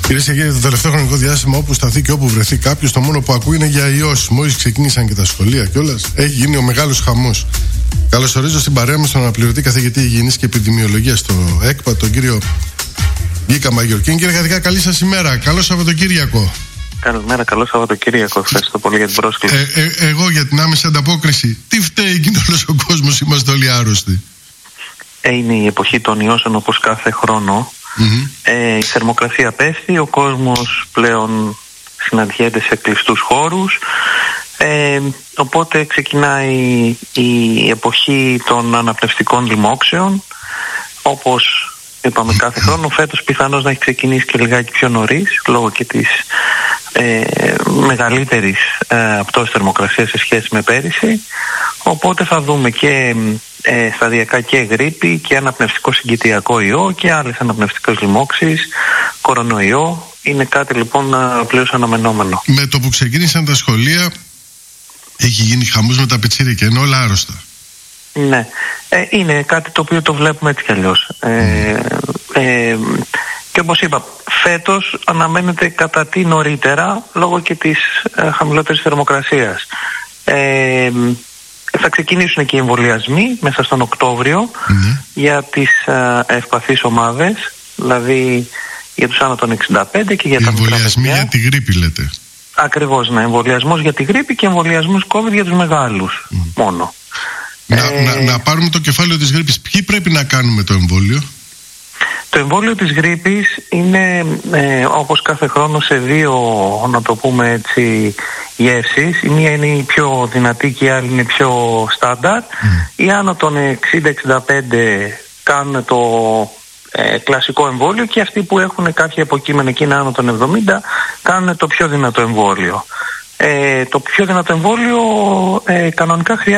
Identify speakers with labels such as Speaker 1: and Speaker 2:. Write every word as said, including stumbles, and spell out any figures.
Speaker 1: Κυρίες και κύριοι, το τελευταίο χρονικό διάστημα, όπου σταθεί και όπου βρεθεί κάποιος, το μόνο που ακούει είναι για ιώσεις. Μόλις ξεκίνησαν και τα σχολεία κιόλας, έχει γίνει ο μεγάλος χαμός. Καλωσορίζω στην παρέα μας τον αναπληρωτή καθηγητή Υγιεινής και Επιδημιολογίας στο ΕΚΠΑ, τον κύριο Γκίκα Μαγιορκίνη. Κύριε καθηγητά, καλή σας ημέρα. Καλό Σαββατοκύριακο.
Speaker 2: Καλημέρα, καλό Σαββατοκύριακο. Ευχαριστώ πολύ για την πρόσκληση.
Speaker 1: Ε, ε, εγώ για την άμεση ανταπόκριση. Τι φταίει εκείνο όλος ο κόσμος, είμαστε όλοι άρρωστοι.
Speaker 2: Ε, είναι η εποχή των ιώσεων όπως κάθε χρόνο. Mm-hmm. Ε, η θερμοκρασία πέφτει, ο κόσμος πλέον συναντιέται σε κλειστούς χώρους. Ε, οπότε ξεκινάει η εποχή των αναπνευστικών λοιμόξεων. Όπως είπαμε κάθε χρόνο, φέτος πιθανώς να έχει ξεκινήσει και λιγάκι πιο νωρίς, λόγω και της ε, μεγαλύτερης ε, πτώσης θερμοκρασίας σε σχέση με πέρυσι. Οπότε θα δούμε και ε, σταδιακά και γρίπη και αναπνευστικό συγκητιακό ιό και άλλες αναπνευστικές λοιμώξεις, κορονοϊό. Είναι κάτι λοιπόν πλέον αναμενόμενο.
Speaker 1: Με το που ξεκίνησαν τα σχολεία έχει γίνει χαμός με τα πιτσίρικα, είναι όλα άρρωστα.
Speaker 2: Ναι, ε, είναι κάτι το οποίο το βλέπουμε έτσι κι αλλιώς. Ε, ε, και όπως είπα, φέτος αναμένεται κατά τι νωρίτερα λόγω και της ε, χαμηλότερης θερμοκρασίας. Ε, θα ξεκινήσουν και οι εμβολιασμοί μέσα στον Οκτώβριο mm-hmm. για τις ε, ευπαθείς ομάδες, δηλαδή για τους άνω των εξήντα πέντε και για οι τα μικρά παιδιά.
Speaker 1: Εμβολιασμοί για τη γρίπη λέτε.
Speaker 2: Ακριβώς, ναι. Εμβολιασμός για τη γρίπη και εμβολιασμός COVID για τους μεγάλους mm. μόνο.
Speaker 1: Να, ε, να, να πάρουμε το κεφάλαιο της γρίπης. Ποιοι πρέπει να κάνουμε το εμβόλιο?
Speaker 2: Το εμβόλιο της γρίπης είναι ε, όπως κάθε χρόνο σε δύο, να το πούμε έτσι, γεύσεις. Η μία είναι η πιο δυνατή και η άλλη είναι πιο στάνταρ. Mm. Οι άνω των εξήντα εξήντα πέντε κάνουν το ε, κλασικό εμβόλιο και αυτοί που έχουν κάποια υποκείμενα και είναι άνω των εβδομήντα κάνουν το πιο δυνατό εμβόλιο. Ε, το πιο δυνατό εμβόλιο ε, κανονικά χρειάζεται